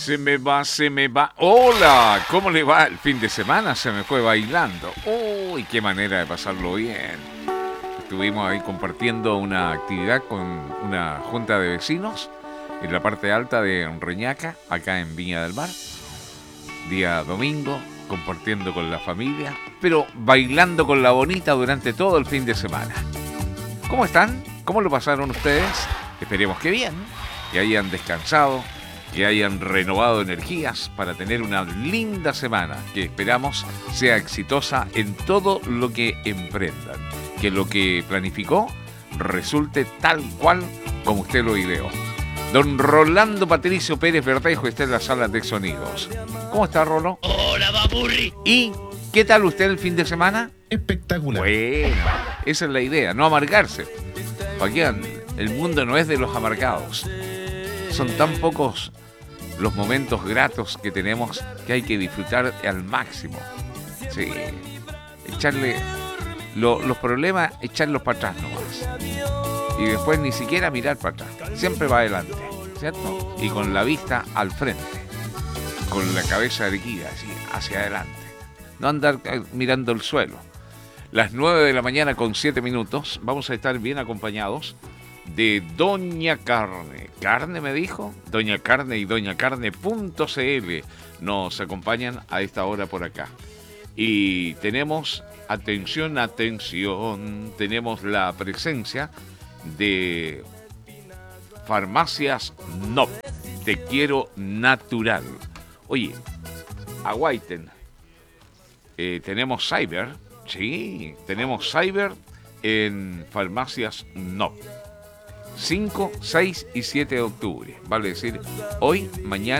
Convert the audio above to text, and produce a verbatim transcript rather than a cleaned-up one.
Se me va, se me va. Hola, ¿cómo le va? El fin de semana se me fue bailando. Uy, qué manera de pasarlo bien. Estuvimos ahí compartiendo una actividad con una junta de vecinos en la parte alta de Reñaca, acá en Viña del Mar. Día domingo, compartiendo con la familia, pero bailando con la bonita durante todo el fin de semana. ¿Cómo están? ¿Cómo lo pasaron ustedes? Esperemos que bien, que hayan descansado, que hayan renovado energías para tener una linda semana que esperamos sea exitosa en todo lo que emprendan. Que lo que planificó resulte tal cual como usted lo ideó. Don Rolando Patricio Pérez Verdejo está en la sala de sonidos. ¿Cómo está, Rolo? Hola, papurri. ¿Y qué tal usted el fin de semana? Espectacular. Bueno, esa es la idea, no amargarse. Aquí el mundo no es de los amargados. Son tan pocos los momentos gratos que tenemos que hay que disfrutar al máximo. Sí, echarle lo, los problemas, echarlos para atrás nomás. Y después ni siquiera mirar para atrás. Siempre va adelante, ¿cierto? Y con la vista al frente, con la cabeza erguida, así, hacia adelante. No andar mirando el suelo. Las nueve de la mañana con siete minutos, vamos a estar bien acompañados de Doña Carne. ¿Carne me dijo? Doña Carne y doña carne punto c l nos acompañan a esta hora por acá. Y tenemos, atención, atención, tenemos la presencia de Farmacias N O P. Te quiero natural. Oye, aguaiten. Eh, tenemos Cyber, sí, tenemos Cyber en Farmacias N O P. cinco, seis y siete de octubre, vale decir, hoy, mañana